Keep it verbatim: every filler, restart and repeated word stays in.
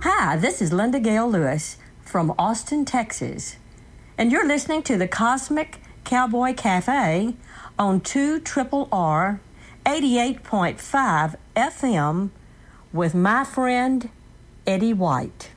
Hi, this is Linda Gale Lewis from Austin, Texas, and you're listening to the Cosmic Cowboy Cafe on two R R R eighty-eight point five F M with my friend Eddie White.